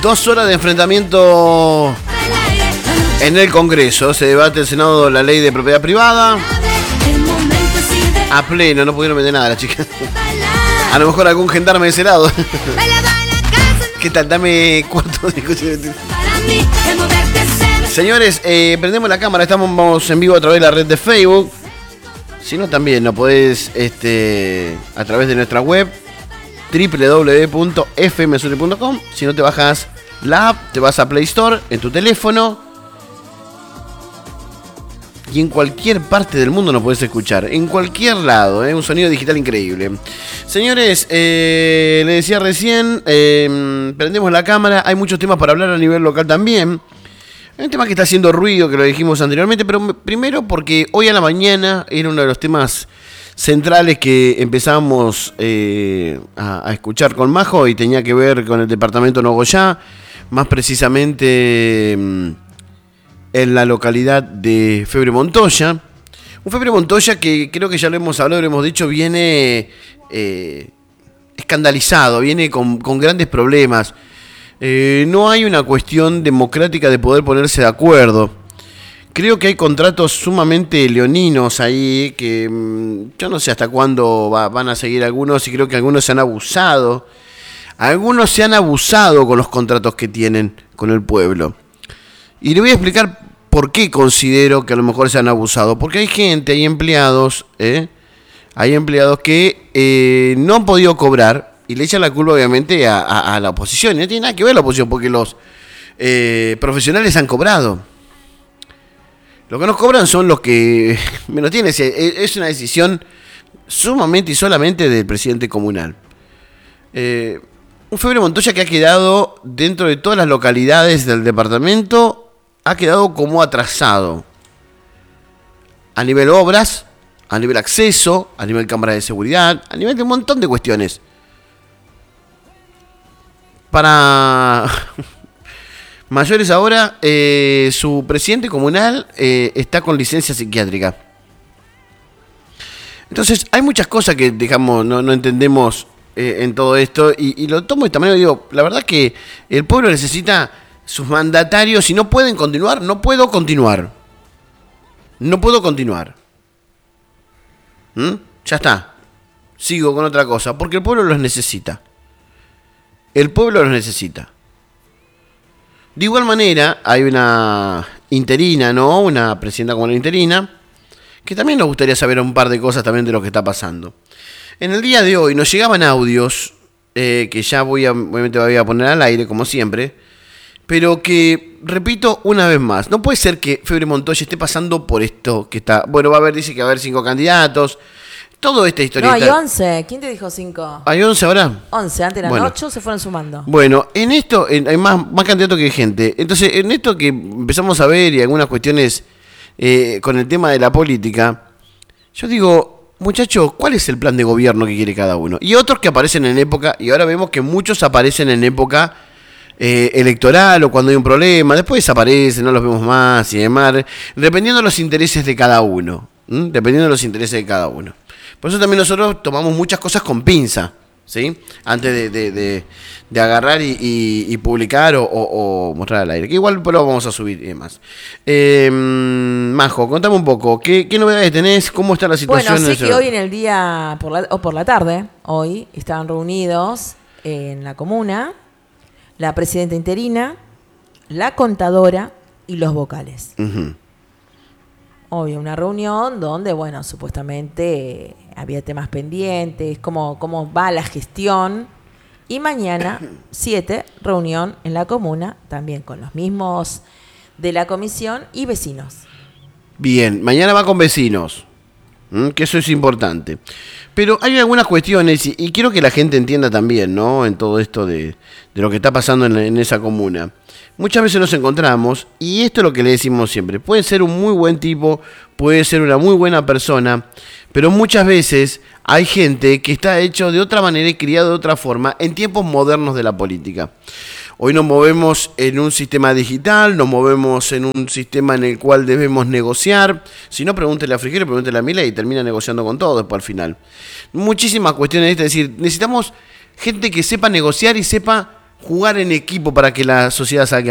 2 horas de enfrentamiento en el Congreso. Se debate el Senado la ley de propiedad privada. A pleno, no pudieron meter nada las chicas. A lo mejor algún gendarme de ese lado. ¿Qué tal? Dame cuarto de... Señores, prendemos la cámara, estamos en vivo a través de la red de Facebook. Si no, también nos podés a través de nuestra web www.fmsuri.com. Si no, te bajas la app, te vas a Play Store en tu teléfono y en cualquier parte del mundo nos podés escuchar, en cualquier lado, un sonido digital increíble. Señores, les decía recién, prendemos la cámara, hay muchos temas para hablar a nivel local también. Hay un tema que está haciendo ruido, que lo dijimos anteriormente, pero primero porque hoy a la mañana era uno de los temas centrales que empezamos a escuchar con Majo y tenía que ver con el departamento de Nogoyá, más precisamente en la localidad de Febre Montoya. Un Febre Montoya que creo que ya lo hemos hablado, lo hemos dicho, viene escandalizado, viene con grandes problemas. No hay una cuestión democrática de poder ponerse de acuerdo. Creo que hay contratos sumamente leoninos ahí que yo no sé hasta cuándo van a seguir algunos, y creo que algunos se han abusado. Algunos se han abusado con los contratos que tienen con el pueblo. Y le voy a explicar por qué considero que a lo mejor se han abusado. Porque hay gente, hay empleados que no han podido cobrar. Y le echan la culpa, obviamente, a la oposición. Y no tiene nada que ver la oposición, porque los profesionales han cobrado. Lo que nos cobran son los que menos tienen. Es una decisión sumamente y solamente del presidente comunal. Un Febre Montoya que ha quedado, dentro de todas las localidades del departamento, ha quedado como atrasado. A nivel obras, a nivel acceso, a nivel cámara de seguridad, a nivel de un montón de cuestiones. Para mayores ahora, su presidente comunal está con licencia psiquiátrica. Entonces hay muchas cosas que digamos no entendemos en todo esto y lo tomo de esta manera. Digo, la verdad que el pueblo necesita sus mandatarios. Si no pueden continuar, no puedo continuar. Ya está, sigo con otra cosa, porque el pueblo los necesita. El pueblo los necesita. De igual manera, hay una interina, ¿no? Una presidenta comunal interina, que también nos gustaría saber un par de cosas también de lo que está pasando. En el día de hoy nos llegaban audios, que ya obviamente voy a poner al aire, como siempre, pero que, repito una vez más, no puede ser que Febre Montoya esté pasando por esto que está... Bueno, dice que va a haber 5 candidatos... Toda esta historieta. No, hay 11. ¿Quién te dijo 5? ¿Hay 11 ahora? 11, antes eran 8, se fueron sumando. Bueno, en esto hay más candidatos que gente. Entonces, en esto que empezamos a ver y algunas cuestiones con el tema de la política, yo digo, muchachos, ¿cuál es el plan de gobierno que quiere cada uno? Y otros que aparecen en época, y ahora vemos que muchos aparecen en época electoral o cuando hay un problema, después desaparecen, no los vemos más y demás, dependiendo de los intereses de cada uno. Por eso también nosotros tomamos muchas cosas con pinza, ¿sí? Antes de agarrar y publicar o mostrar al aire. Que igual lo vamos a subir y demás. Majo, contame un poco. ¿Qué novedades tenés? ¿Cómo está la situación? Bueno, sé que hoy en el día, por la tarde, hoy, estaban reunidos en la comuna la presidenta interina, la contadora y los vocales. Uh-huh. Hoy una reunión donde, bueno, supuestamente había temas pendientes, cómo va la gestión. Y mañana, 7, reunión en la comuna, también con los mismos de la comisión y vecinos. Bien, mañana va con vecinos, que eso es importante. Pero hay algunas cuestiones, y quiero que la gente entienda también, ¿no? En todo esto de lo que está pasando en esa comuna. Muchas veces nos encontramos, y esto es lo que le decimos siempre, puede ser un muy buen tipo, puede ser una muy buena persona, pero muchas veces hay gente que está hecho de otra manera y criado de otra forma en tiempos modernos de la política. Hoy nos movemos en un sistema digital, nos movemos en un sistema en el cual debemos negociar. Si no, pregúntele a Frigiero, pregúntele a Milei y termina negociando con todo después al final. Muchísimas cuestiones, es decir, necesitamos gente que sepa negociar y sepa jugar en equipo para que la sociedad salga